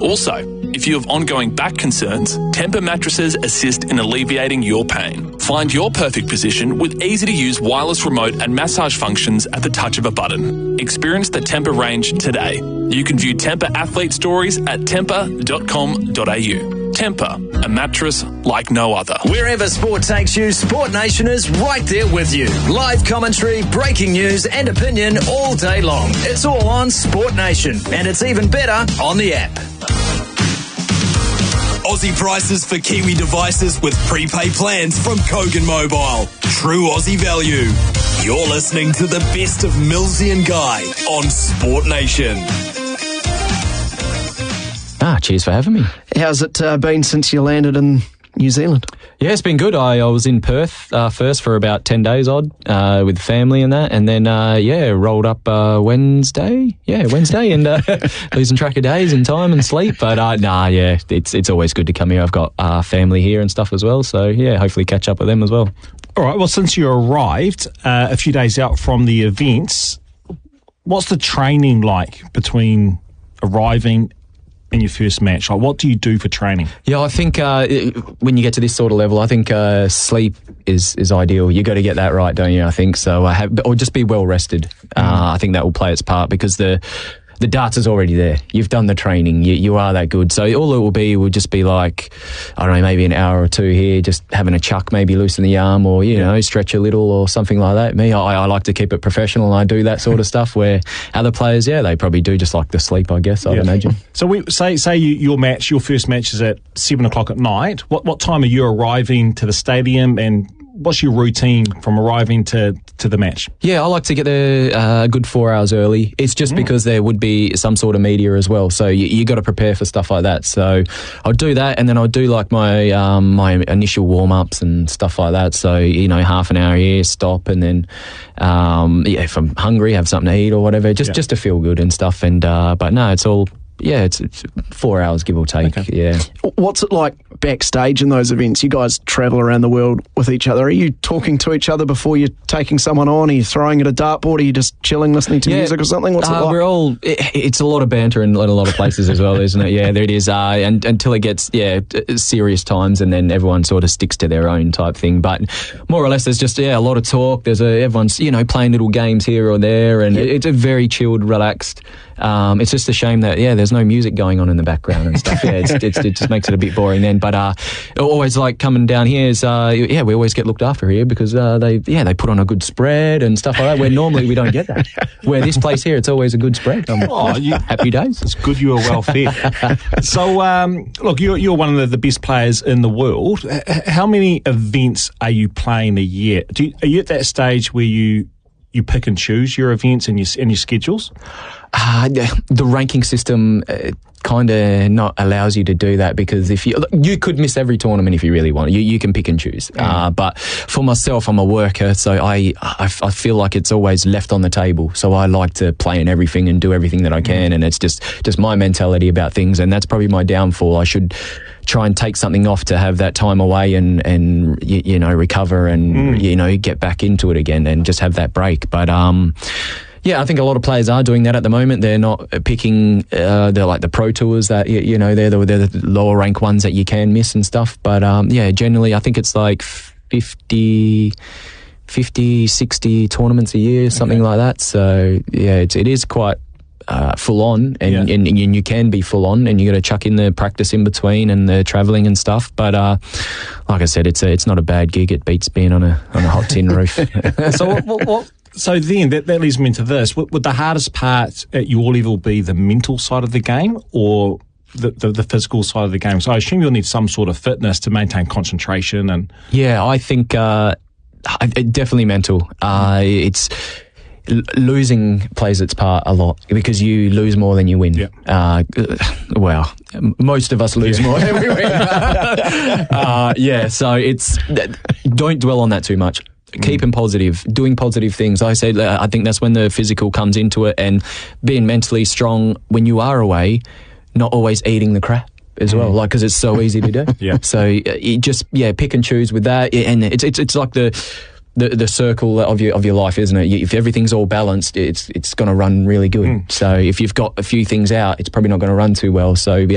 Also, if you have ongoing back concerns, Tempur mattresses assist in alleviating your pain. Find your perfect position with easy-to-use wireless remote and massage functions at the touch of a button. Experience the Tempur range today. You can view Tempur athlete stories at tempur.com.au. Tempur, a mattress like no other. Wherever sport takes you, Sport Nation is right there with you. Live commentary, breaking news and opinion all day long. It's all on Sport Nation, and it's even better on the app. Aussie prices for Kiwi devices with prepaid plans from Kogan Mobile. True Aussie value. You're listening to the best of Millsy and Guy on Sport Nation. Cheers for having me. How's it been since you landed in New Zealand? Yeah, it's been good. I was in Perth first for about 10 days odd with family and that, and then, rolled up Wednesday. Yeah, Wednesday, and losing track of days and time and sleep. But, it's always good to come here. I've got family here and stuff as well, so, yeah, hopefully catch up with them as well. All right, well, since you arrived a few days out from the events, what's the training like between arriving in your first match? Like, what do you do for training? Yeah, I think when you get to this sort of level, I think sleep is ideal. You got to get that right, don't you? I think so. Or just be well rested. I think that will play its part because the darts is already there. You've done the training. You are that good. So all it will just be like, I don't know, maybe an hour or two here, just having a chuck, maybe loosen the arm or, stretch a little or something like that. Me, I like to keep it professional and I do that sort of stuff where other players, they probably do just like the sleep, I guess, I'd imagine. So we say your first match is at 7 o'clock at night. What time are you arriving to the stadium and what's your routine from arriving to the match? Yeah, I like to get there a good 4 hours early. It's just because there would be some sort of media as well, so you got to prepare for stuff like that. So I'll do that, and then I'll do like my my initial warm ups and stuff like that. So half an hour here, stop, and then if I'm hungry, have something to eat or whatever, just to feel good and stuff. And but no, it's all. Yeah, it's 4 hours, give or take. Okay. Yeah. What's it like backstage in those events? You guys travel around the world with each other. Are you talking to each other before you're taking someone on? Are you throwing at a dartboard? Are you just chilling, listening to music or something? What's it like? It's a lot of banter in a lot of places as well, isn't it? Yeah, there it is. And until it gets serious times, and then everyone sort of sticks to their own type thing. But more or less, there's just a lot of talk. There's everyone's playing little games here or there, and it's a very chilled, relaxed. It's just a shame that there's no music going on in the background and stuff. It just makes it a bit boring then. But always like coming down here is we always get looked after here because they put on a good spread and stuff like that. Where normally we don't get that. Where this place here, it's always a good spread. Happy days. It's good you are well fed. So look, you're one of the best players in the world. How many events are you playing a year? Are you at that stage where you pick and choose your events and your schedules? The ranking system kind of not allows you to do that because if you could miss every tournament if you really want. You can pick and choose. But for myself, I'm a worker, so I feel like it's always left on the table. So I like to play in everything and do everything that I can, and it's just my mentality about things, and that's probably my downfall. I should try and take something off to have that time away and recover and get back into it again and just have that break. But I think a lot of players are doing that at the moment. They're not picking they're like the pro tours that they're the lower rank ones that you can miss and stuff. But generally I think it's like 50, 60 tournaments a year, something like that. So it is quite full on, and you can be full on, and you got to chuck in the practice in between and the travelling and stuff. But like I said, it's not a bad gig. It beats being on a hot tin roof. So then that leads me into this. Would the hardest part at your level be the mental side of the game or the physical side of the game? So I assume you'll need some sort of fitness to maintain concentration. And I think definitely mental. It's losing plays its part a lot because you lose more than you win. Well, most of us lose more than we win. So it's don't dwell on that too much. Keeping positive, doing positive things. I think that's when the physical comes into it, and being mentally strong when you are away, not always eating the crap as well, because it's so easy to do. So you just pick and choose with that, and it's like the circle of your life, isn't it? If everything's all balanced, it's going to run really good. So if you've got a few things out, it's probably not going to run too well. So